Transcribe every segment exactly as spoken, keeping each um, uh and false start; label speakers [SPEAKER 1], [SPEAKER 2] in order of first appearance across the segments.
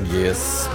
[SPEAKER 1] Years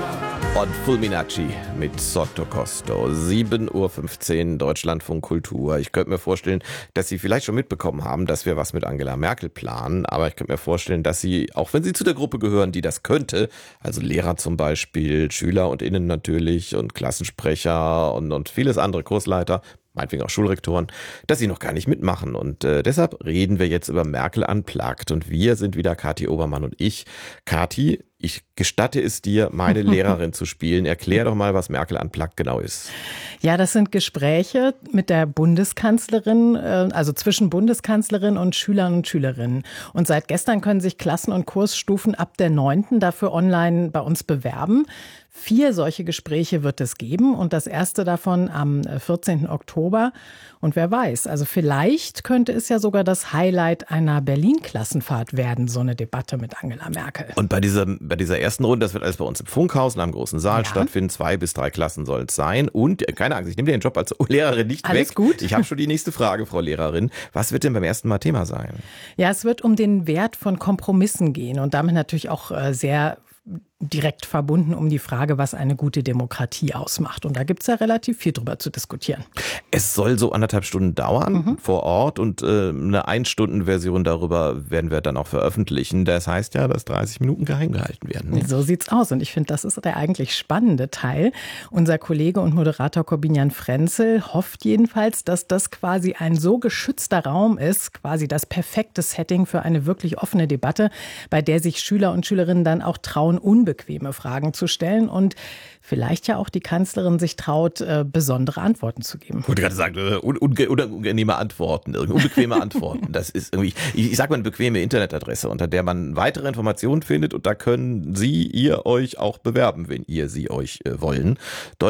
[SPEAKER 1] und Fulminacci mit Sotto Costo. sieben Uhr fünfzehn, Deutschlandfunk Kultur. Ich könnte mir vorstellen, dass Sie vielleicht schon mitbekommen haben, dass wir was mit Angela Merkel planen. Aber ich könnte mir vorstellen, dass Sie, auch wenn Sie zu der Gruppe gehören, die das könnte, also Lehrer zum Beispiel, Schüler und Innen natürlich und Klassensprecher und, und vieles andere, Kursleiter, meinetwegen auch Schulrektoren, dass sie noch gar nicht mitmachen. Und äh, deshalb reden wir jetzt über Merkel Unplugged. Und wir sind wieder Kathi Obermann und ich. Kathi, ich gestatte es dir, meine Lehrerin zu spielen. Erklär doch mal, was Merkel Unplugged genau ist.
[SPEAKER 2] Ja, das sind Gespräche mit der Bundeskanzlerin, also zwischen Bundeskanzlerin und Schülern und Schülerinnen. Und seit gestern können sich Klassen- und Kursstufen ab der neunten dafür online bei uns bewerben. Vier solche Gespräche wird es geben und das erste davon am vierzehnten Oktober. Und wer weiß, also vielleicht könnte es ja sogar das Highlight einer Berlin-Klassenfahrt werden, so eine Debatte mit Angela Merkel.
[SPEAKER 1] Und bei dieser, bei dieser ersten Runde, das wird alles bei uns im Funkhaus in einem großen Saal
[SPEAKER 2] Ja.
[SPEAKER 1] stattfinden. Zwei bis drei Klassen soll es sein. Und keine Angst, ich nehme den Job als Lehrerin nicht
[SPEAKER 2] Alles
[SPEAKER 1] weg.
[SPEAKER 2] gut.
[SPEAKER 1] Ich habe schon die nächste Frage, Frau Lehrerin. Was wird denn beim ersten Mal Thema sein?
[SPEAKER 2] Ja, es wird um den Wert von Kompromissen gehen und damit natürlich auch äh, sehr direkt verbunden um die Frage, was eine gute Demokratie ausmacht. Und da gibt es ja relativ viel drüber zu diskutieren.
[SPEAKER 1] Es soll so anderthalb Stunden dauern
[SPEAKER 2] Mhm.
[SPEAKER 1] vor Ort und äh, eine Ein-Stunden-Version darüber werden wir dann auch veröffentlichen. Das heißt ja, dass dreißig Minuten geheim gehalten werden. Ne?
[SPEAKER 2] So sieht's aus. Und ich finde, das ist der eigentlich spannende Teil. Unser Kollege und Moderator Corbinian Frenzel hofft jedenfalls, dass das quasi ein so geschützter Raum ist, quasi das perfekte Setting für eine wirklich offene Debatte, bei der sich Schüler und Schülerinnen dann auch trauen, unbequeme Fragen zu stellen und vielleicht ja auch die Kanzlerin sich traut, äh, besondere Antworten zu geben.
[SPEAKER 1] Ich wollte gerade sagen, äh, un unge unangenehme Antworten, irgendwie unbequeme Antworten. Das ist irgendwie, ich, ich sag mal eine bequeme Internetadresse, unter der man weitere Informationen findet und da können Sie, ihr euch auch bewerben, wenn ihr sie euch äh, wollen.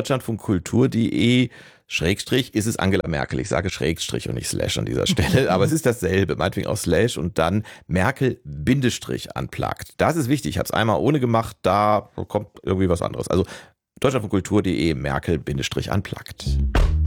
[SPEAKER 1] Deutschlandfunkkultur.de Schrägstrich ist es Angela Merkel. Ich sage Schrägstrich und nicht Slash an dieser Stelle, aber es ist dasselbe, meinetwegen auch Slash und dann Merkel Bindestrich Unplugged. Das ist wichtig, ich habe es einmal ohne gemacht, da kommt irgendwie was anderes. Also Deutschlandfunkkultur.de Merkel Bindestrich Unplugged.